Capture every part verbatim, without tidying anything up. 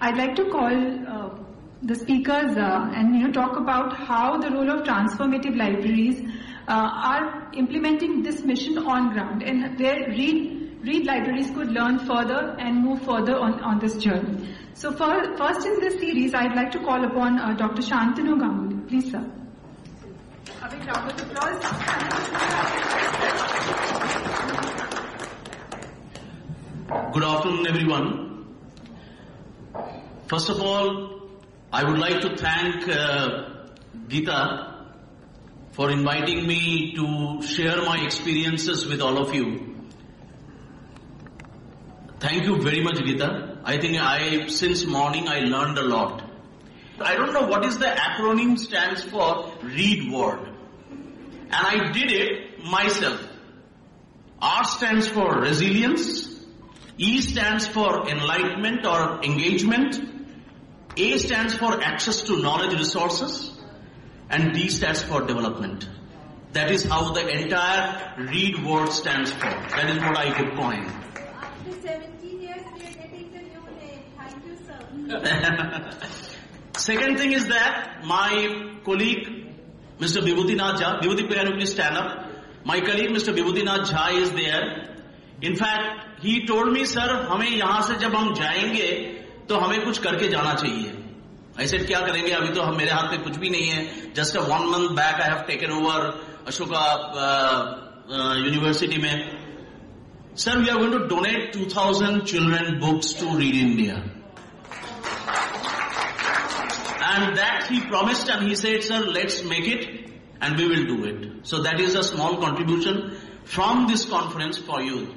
I'd like to call uh, the speakers uh, and you know talk about how the role of transformative libraries uh, are implementing this mission on ground, and where read read libraries could learn further and move further on, on this journey. So for, first in this series, I'd like to call upon uh, Doctor Shantanu Ganguly. Please, sir. A big round of applause. Good afternoon, everyone. First of all, I would like to thank uh, Geeta for inviting me to share my experiences with all of you. Thank you very much, Geeta. I think I, since morning, I learned a lot. I don't know what is the acronym stands for READ word. And I did it myself. R stands for resilience. E stands for enlightenment or engagement. A stands for access to knowledge resources. And D stands for development. That is how the entire READ word stands for. That is what I could coin. After seventeen years, we are getting the new name. Thank you, sir. Second thing is that my colleague, Mister Vibhuti Nath Jha, Vibhuti, can you please stand up? My colleague, Mister Vibhuti Nath Jha is there. In fact, he told me, sir, हमें यहाँ से जब हम जाएंगे, तो हमें कुछ करके जाना चाहिए. I said, क्या करेंगे? अभी तो हम मेरे हाथ में कुछ भी नहीं है. Just a one month back, I have taken over Ashoka uh, uh, University में. Sir, we are going to donate two thousand children books to Read India. And that he promised, and he said, sir, let's make it and we will do it. So that is a small contribution from this conference for you.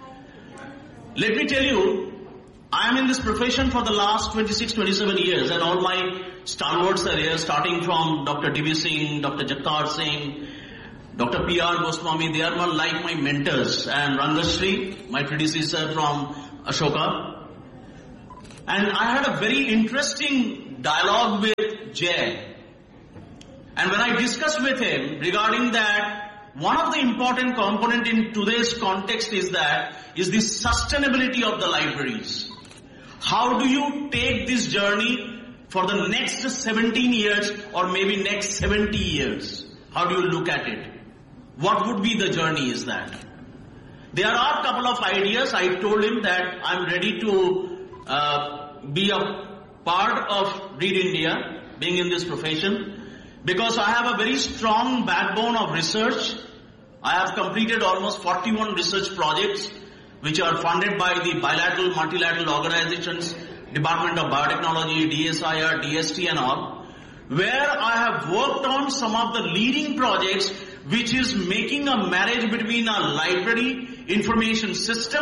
Let me tell you, I am in this profession for the last twenty-six, twenty-seven years, and all my stalwarts are here, starting from Doctor D B Singh, Doctor Jagtar Singh, Doctor P R Goswami. They are like my mentors, and Rangashri, my predecessor from Ashoka. And I had a very interesting dialogue with Jay. And when I discussed with him regarding that, one of the important component in today's context is that, is the sustainability of the libraries. How do you take this journey for the next seventeen years or maybe next seventy years? How do you look at it? What would be the journey is that? There are a couple of ideas. I told him that I'm ready to uh, be a part of Read India, being in this profession, because I have a very strong backbone of research. I have completed almost forty-one research projects which are funded by the bilateral, multilateral organizations, Department of Biotechnology, D S I R, D S T and all, where I have worked on some of the leading projects which is making a marriage between a library information system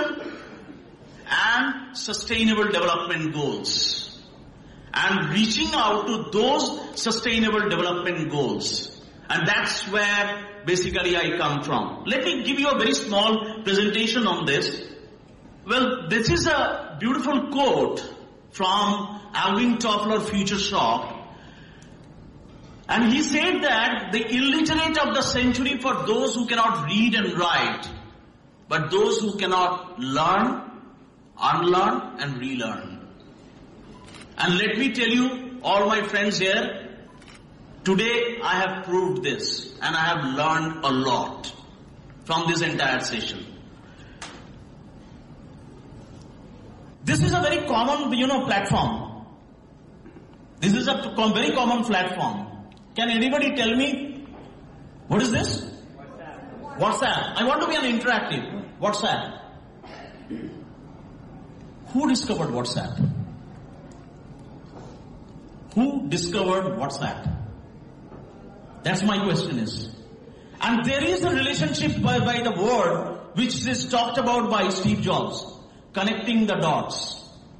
and sustainable development goals, and reaching out to those sustainable development goals. And that's where basically I come from. Let me give you a very small presentation on this. Well, this is a beautiful quote from Alvin Toffler, Future Shock. And he said that the illiterate of the century for those who cannot read and write, but those who cannot learn, unlearn and relearn. And let me tell you, all my friends here, today I have proved this, and I have learned a lot from this entire session. This is a very common, you know, platform. This is a very common platform. Can anybody tell me, what is this? WhatsApp. WhatsApp. I want to be an interactive. WhatsApp. Who discovered WhatsApp? Who discovered WhatsApp? That's my question is. And there is a relationship by, by the word which is talked about by Steve Jobs, connecting the dots.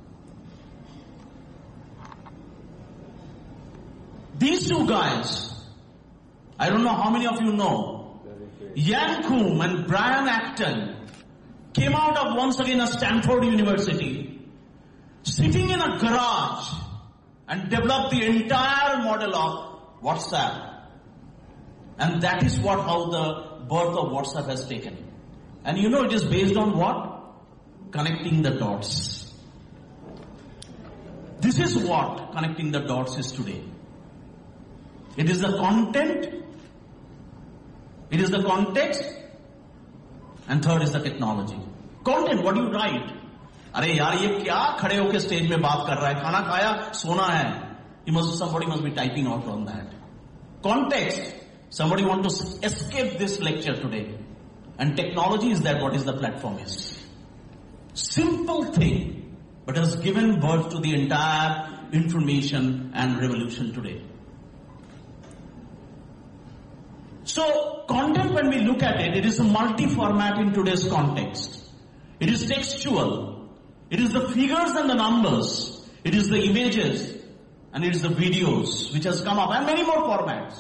These two guys, I don't know how many of you know, Ian Coombe and Brian Acton came out of once again a Stanford University, sitting in a garage and developed the entire model of WhatsApp. And that is what how the birth of WhatsApp has taken. And you know it is based on what? Connecting the dots. This This is what connecting the dots is today. It is the content, it is the context, and third is the technology. Content, what do you write? अरे यार ये क्या खड़े होके stage में बात कर रहा है, खाना खाया, सोना है. You must, somebody must be typing out on that. Context, somebody want to escape this lecture today. And technology is that what is the platform is. Simple thing, but has given birth to the entire information and revolution today. So, content, when we look at it, it is a multi-format in today's context. It is textual. It is the figures and the numbers. It is the images. And it is the videos which has come up. And many more formats.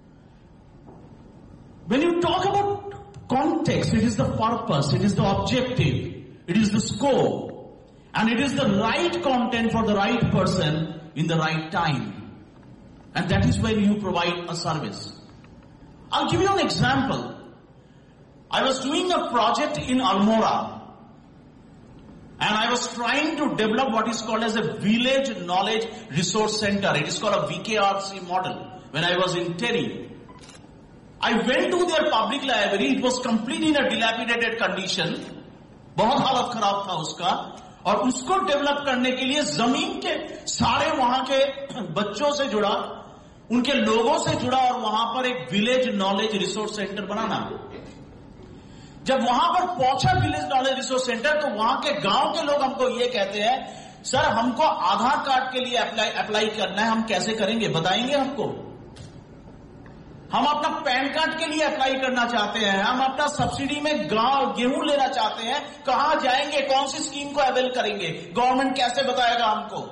When you talk about context, it is the purpose. It is the objective. It is the scope. And it is the right content for the right person in the right time. And that is when you provide a service. I'll give you an example. I was doing a project in Almora. And I was trying to develop what is called as a Village Knowledge Resource Center. It is called a V K R C model. When I was in Terry, I went to their public library. It was completely in a dilapidated condition. बहुत हालत खराब था उसका. और उसको develop करने के लिए जमीन के सारे वहां के बच्चों से जुड़ा, उनके लोगों से जुड़ा और वहां पर एक विलेज नॉलेज रिसोर्स सेंटर बनाना. जब वहां पर पहुंचा विलेज नॉलेज रिसोर्स सेंटर, तो वहां के गांव के लोग हमको ये कहते हैं, सर हमको आधार कार्ड के लिए अप्लाई अप्लाई करना है, हम कैसे करेंगे बताएंगे हमको. हम अपना पैन कार्ड के लिए अप्लाई करना चाहते हैं, हम अपना सब्सिडी में गांव गेहूं लेना चाहते हैं, कहां जाएंगे, कौन सी स्कीम को अवेल करेंगे, गवर्नमेंट कैसे बताएगा हमको.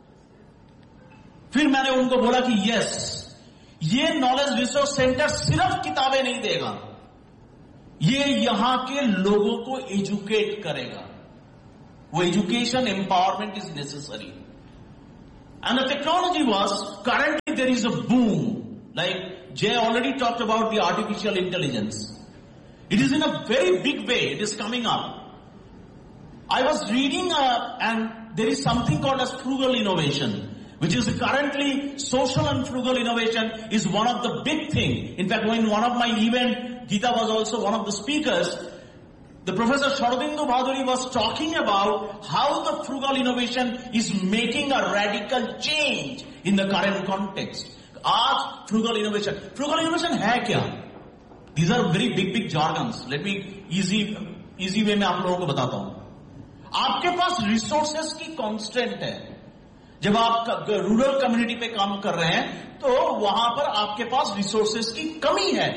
फिर मैंने उनको बोला कि यस, ये नॉलेज रिसोर्स सेंटर सिर्फ किताबें नहीं देगा, ये यहां के लोगों को एजुकेट करेगा. वो education empowerment is necessary. And the technology was, currently there is a boom. Like Jay already talked about the artificial intelligence. It is in a very big way, it is coming up. I was reading uh, and there is something called as frugal innovation, which is currently social and frugal innovation is one of the big thing. In fact, in one of my event, Geeta was also one of the speakers. The Professor Sharadindu Bhaduri was talking about how the frugal innovation is making a radical change in the current context. आज frugal innovation. Frugal innovation है क्या? These are very big big jargons. Let me easy easy way में आप लोगों को बताता हूं. आपके पास resources की constraint है. जब आप रूरल कम्युनिटी पे काम कर रहे हैं, तो वहां पर आपके पास resources की कमी है.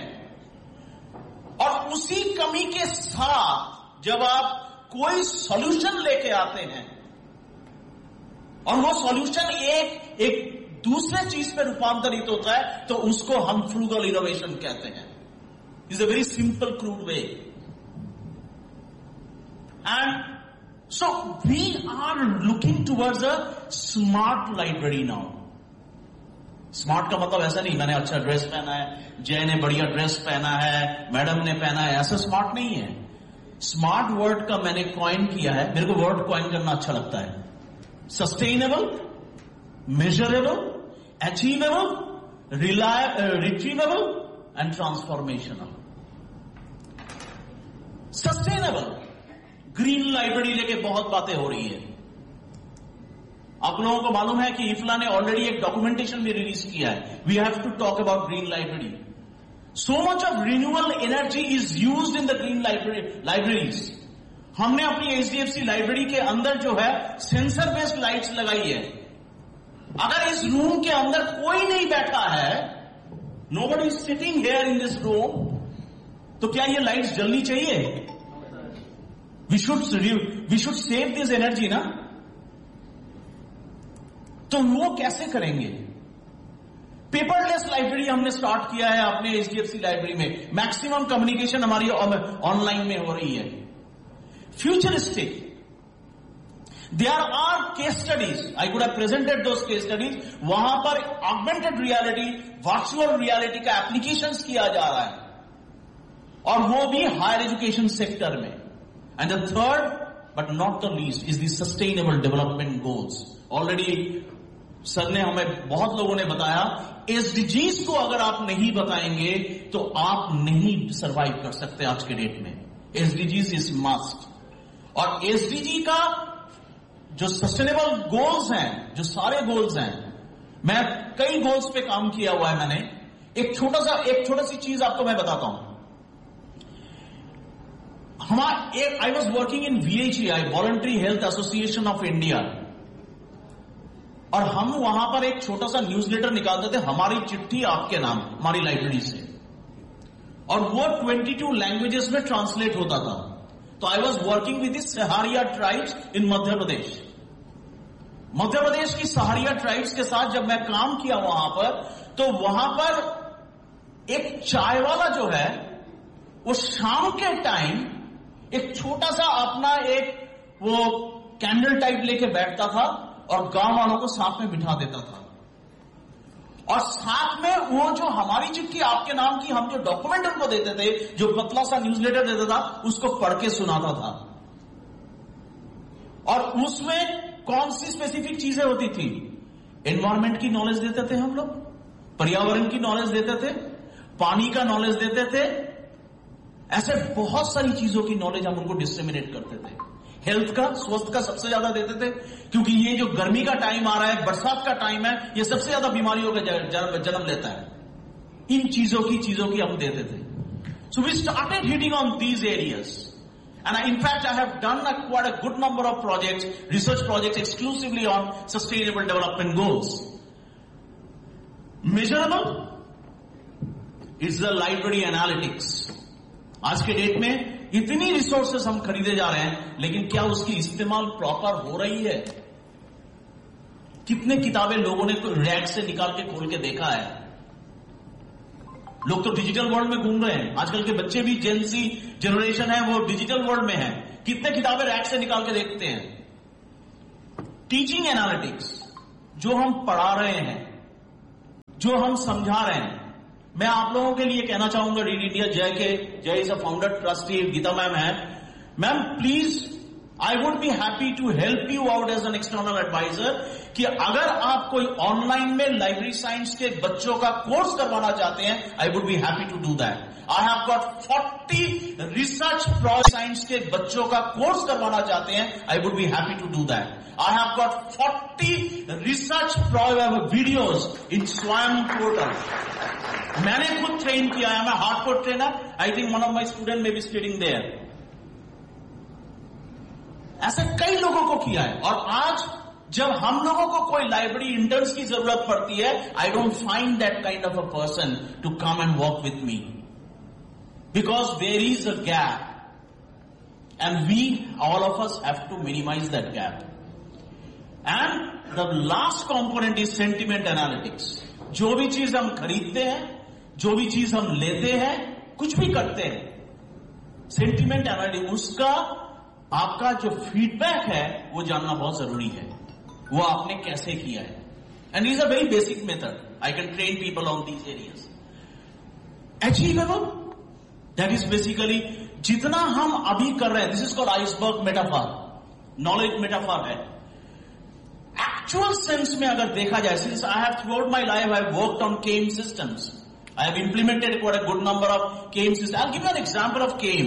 और उसी कमी के साथ जब आप कोई solution लेके आते हैं, और वो solution एक एक दूसरे चीज पे रूपांतरित होता है, तो उसको हम फ्रूगल इनोवेशन कहते हैं. Is a very simple crude way. And so we are looking towards a smart library now. Smart का मतलब ऐसा नहीं मैंने अच्छा ड्रेस पहना है, जय ने बढ़िया ड्रेस पहना है, मैडम ने पहना है, ऐसा स्मार्ट नहीं है. स्मार्ट वर्ड का मैंने कॉइन किया है, मेरे को वर्ड कॉइन करना अच्छा लगता है. Sustainable, measurable, achievable, reliable, uh, retrievable, and transformational. Sustainable. Green library लेके बहुत बातें हो रही है. आप लोगों को मालूम है कि इफ्ला ने ऑलरेडी एक डॉक्यूमेंटेशन भी रिलीज किया है. We have to talk about green library. So much of renewable energy is used in the green libraries. हमने अपनी एचडीएफसी लाइब्रेरी के अंदर जो है सेंसर बेस्ड लाइट्स लगाई है. अगर इस रूम के अंदर कोई नहीं बैठा है, nobody is sitting here in this room, तो क्या ये लाइट्स जलनी चाहिए? We should we should save this energy ना. तो वो कैसे करेंगे? पेपरलेस लाइब्रेरी हमने स्टार्ट किया है अपने एचडीएफसी लाइब्रेरी में. मैक्सिमम कम्युनिकेशन हमारी ऑनलाइन में हो रही है. Futuristic. There are case studies. I could have presented those case studies. वहां पर augmented reality, virtual reality का applications किया जा रहा है, और वो भी higher education sector में. And the third, but not the least, is the sustainable development goals. Already sir ने हमें, बहुत लोगों ने बताया, एसडीजीज को अगर आप नहीं बताएंगे तो आप नहीं सरवाइव कर सकते आज के डेट में. SDGs is must. और एसडीजी का जो सस्टेनेबल गोल्स हैं, जो सारे गोल्स हैं, मैं कई गोल्स पे काम किया हुआ है मैंने. एक छोटा सा एक छोटा सी चीज आपको मैं बताता हूं. हमारा एक I was working in वीएचईआई, voluntary health association of India, और हम वहां पर एक छोटा सा न्यूज़लेटर निकालते थे, हमारी चिट्ठी आपके नाम, हमारी लाइब्रेरी से, और वो बाईस लैंग्वेजेस में ट्रांसलेट होता था. तो I was working with the Sahariya tribes in Madhya Pradesh. Madhya Pradesh की सहारिया ट्राइब्स के साथ जब मैं काम किया वहां पर, तो वहां पर एक चाय वाला जो है वो शाम के टाइम एक छोटा सा अपना एक वो कैंडल टाइप लेके बैठता था और गांव वालों को साथ में बिठा देता था, और साथ में वो जो हमारी चिट्ठी आपके नाम की हम जो डॉक्यूमेंट उनको देते थे, जो पतला सा न्यूज़लेटर देता था, उसको पढ़ के सुनाता था. और उसमें कौन सी स्पेसिफिक चीजें होती थी? एनवायरमेंट की नॉलेज देते थे हम लोग, पर्यावरण की नॉलेज देते थे, पानी का नॉलेज देते थे, ऐसे बहुत सारी चीजों की नॉलेज हम उनको डिसेमिनेट करते थे. हेल्थ का, स्वास्थ्य का सबसे ज्यादा देते थे, क्योंकि ये जो गर्मी का टाइम आ रहा है, बरसात का टाइम है, ये सबसे ज्यादा बीमारियों का जन्म लेता है. इन चीजों की चीजों की हम देते थे. So we started hitting on these areas, and in fact I have done a quite a good number of projects, research projects exclusively on sustainable development goals. Measurable is the library analytics. आज के date में इतनी resources हम खरीदे जा रहे हैं, लेकिन क्या उसकी इस्तेमाल प्रॉपर हो रही है? कितने किताबें लोगों ने रैक से निकाल के खोल के देखा है? लोग तो डिजिटल वर्ल्ड में घूम रहे हैं. आजकल के बच्चे भी, जेनजी जनरेशन है, वो डिजिटल वर्ल्ड में है. कितने किताबें रैक से निकाल के देखते हैं? टीचिंग एनालिटिक्स, जो हम पढ़ा रहे हैं, जो हम समझा रहे हैं. मैं आप लोगों के लिए कहना चाहूंगा, रीड इंडिया जय के, जय is a founder trustee, Gita ma'am है. Ma'am please, I would be happy to help you out as an external adviser, कि अगर आप कोई ऑनलाइन में लाइब्रेरी साइंस के बच्चों का कोर्स करवाना चाहते हैं, I would be happy to do that. I have got forty research project science के बच्चों का कोर्स करवाना चाहते हैं, I would be happy to do that. I have got forty research videos in Swayam portal. मैंने खुद train किया है, मैं hardcore trainer. I think one of my student में बी स्टडिंग देयर. ऐसे कई लोगों को किया है. और आज जब हम लोगों को कोई लाइब्रेरी इंटर्न्स की जरूरत पड़ती है, I don't find that kind of a person to come and work with me, because there is a gap and we all of us have to minimise that gap. And the last component is sentiment analytics. जो भी चीज हम खरीदते हैं, जो भी चीज हम लेते हैं, कुछ भी करते हैं, सेंटिमेंट एनालिटिक्स, उसका आपका जो फीडबैक है वो जानना बहुत जरूरी है. वो आपने कैसे किया है. And is a very basic method. I can train people on these areas. Achievable, that is basically जितना हम अभी कर रहे हैं. This is called iceberg metaphor, knowledge metaphor है. एक्चुअल सेंस में अगर देखा जाए, since I have throughout my life I have worked on came systems, I have implemented quite a good number of came system. I will give you an example of came.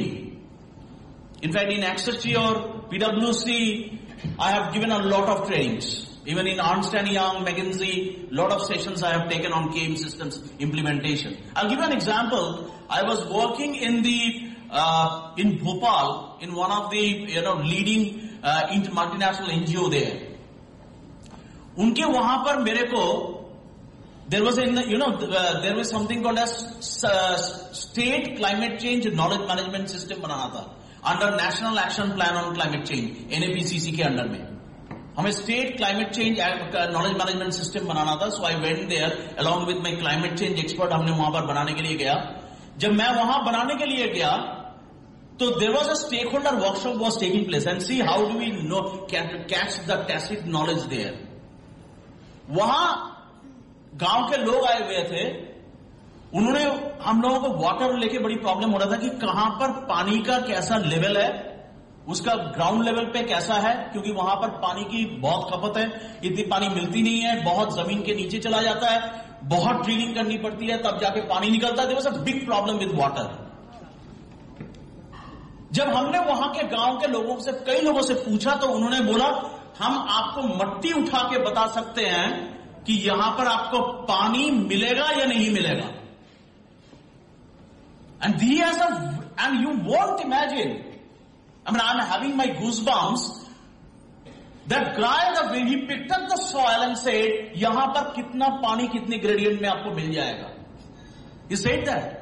In fact, in Accenture or P W C, I have given a lot of trainings. Even in Ernst and Young, McKinsey, lot of sessions I have taken on K A M systems implementation. I'll give you an example. I was working in the uh, in Bhopal in one of the you know leading uh, multinational N G O there. उनके वहां पर मेरे को there was in the, you know uh, there was something called as uh, state climate change knowledge management system बनाना था. Under national action plan on climate change, एनएपीसीसी के under में हमें state climate change knowledge management system बनाना था. सो I went there along with my climate change expert. हमने वहां पर बनाने के लिए गया. जब मैं वहां बनाने के लिए गया तो there was a stake holder workshop was taking place. And see how do we know catch the tacit knowledge there. वहां गांव के लोग आए हुए थे. उन्होंने हम लोगों को वाटर लेके बड़ी प्रॉब्लम हो रहा था कि कहां पर पानी का कैसा लेवल है उसका ग्राउंड लेवल पे कैसा है, क्योंकि वहां पर पानी की बहुत खपत है, इतनी पानी मिलती नहीं है, बहुत जमीन के नीचे चला जाता है, बहुत ड्रिलिंग करनी पड़ती है, तब जाके पानी निकलता है. There was a big problem with water. जब हमने वहां के गांव के लोगों से, कई लोगों से पूछा, तो उन्होंने बोला हम आपको मट्टी उठा के बता सकते हैं कि यहां पर आपको पानी मिलेगा या नहीं मिलेगा. And the has a and you won't imagine, I mean, I'm having my goosebumps. That guy, the way he picked up the soil and said, यहां पर कितना पानी कितने ग्रेडियंट में आपको मिल जाएगा. He said that.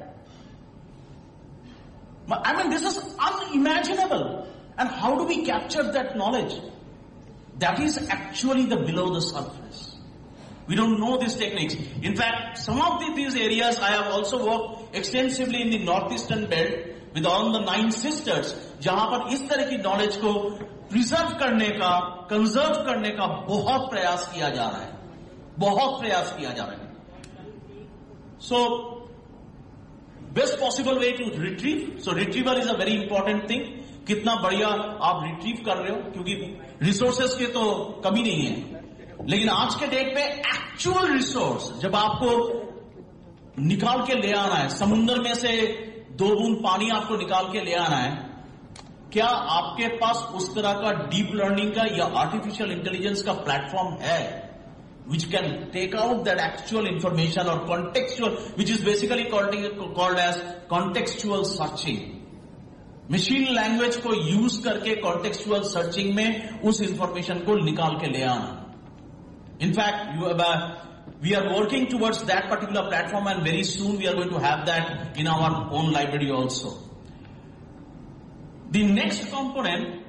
I mean, this is unimaginable. And how do we capture that knowledge? That is actually the below the surface. We don't know these techniques. In fact, some of the, these areas I have also worked extensively in the northeastern belt with all the nine sisters, जहां पर इस तरह की knowledge को preserve करने का, conserve करने का बहुत प्रयास किया जा रहा है, बहुत प्रयास किया जा रहा है. So best possible way to retrieve. So retrieval is a very important thing. कितना बढ़िया आप रिट्रीव कर रहे हो, क्योंकि रिसोर्सेस की तो कमी नहीं है, लेकिन आज के डेट पे एक्चुअल रिसोर्स जब आपको निकाल के ले आना है, समुद्र में से दो बूंद पानी आपको निकाल के ले आना है, क्या आपके पास उस तरह का डीप लर्निंग का या आर्टिफिशियल इंटेलिजेंस का प्लेटफॉर्म है which can take out that actual information or contextual, which is basically called, called as contextual searching. Machine language को यूज करके कॉन्टेक्चुअल सर्चिंग में उस इंफॉर्मेशन को निकाल के ले आना. In fact we are working towards that particular platform, and very soon we are going to have that in our own library also. The next component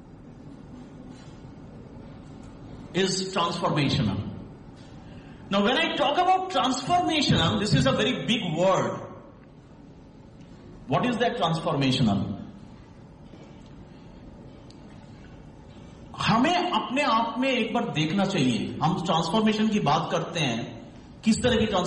is transformational. Now when I talk about transformational, this is a very big word. What is that transformational? हमें अपने आप में एक बार देखना चाहिए. हम transformation की बात करते हैं, किस तरह की